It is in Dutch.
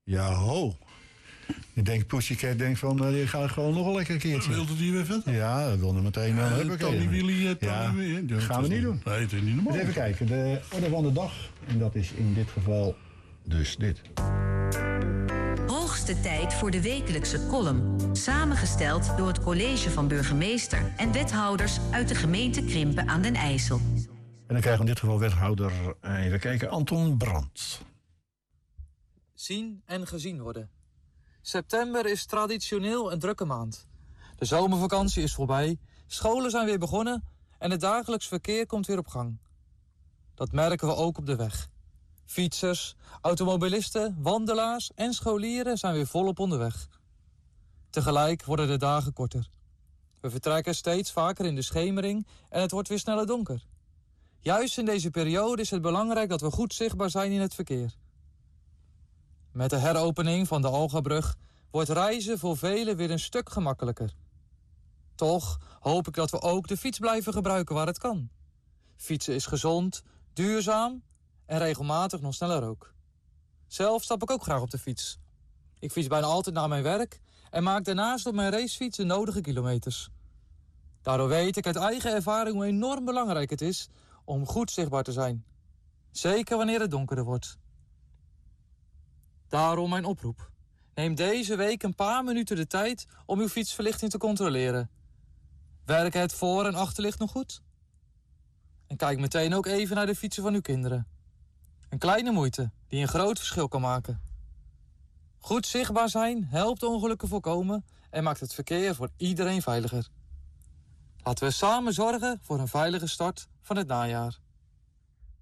Ja, ho. Ik denk, Pussycat denkt van, die gaat gewoon nog een lekker keertje. Wilde die weer verder? Ja, dat wil er meteen wel hebben. Tony Willy, Ja, dat gaan we niet doen. Nee, het is niet normaal. Dus even kijken, de orde van de dag. En dat is in dit geval dus dit. Hoogste tijd voor de wekelijkse column. Samengesteld door het college van burgemeester en wethouders uit de gemeente Krimpen aan den IJssel. En dan krijgen we in dit geval wethouder, even kijken, Anton Brandt. Zien en gezien worden. September is traditioneel een drukke maand. De zomervakantie is voorbij, scholen zijn weer begonnen en het dagelijks verkeer komt weer op gang. Dat merken we ook op de weg. Fietsers, automobilisten, wandelaars en scholieren zijn weer volop onderweg. Tegelijk worden de dagen korter. We vertrekken steeds vaker in de schemering en het wordt weer sneller donker. Juist in deze periode is het belangrijk dat we goed zichtbaar zijn in het verkeer. Met de heropening van de Algabrug wordt reizen voor velen weer een stuk gemakkelijker. Toch hoop ik dat we ook de fiets blijven gebruiken waar het kan. Fietsen is gezond, duurzaam en regelmatig nog sneller ook. Zelf stap ik ook graag op de fiets. Ik fiets bijna altijd naar mijn werk en maak daarnaast op mijn racefiets de nodige kilometers. Daardoor weet ik uit eigen ervaring hoe enorm belangrijk het is om goed zichtbaar te zijn. Zeker wanneer het donkerder wordt. Daarom mijn oproep. Neem deze week een paar minuten de tijd om uw fietsverlichting te controleren. Werken het voor- en achterlicht nog goed? En kijk meteen ook even naar de fietsen van uw kinderen. Een kleine moeite die een groot verschil kan maken. Goed zichtbaar zijn helpt ongelukken voorkomen en maakt het verkeer voor iedereen veiliger. Laten we samen zorgen voor een veilige start van het najaar.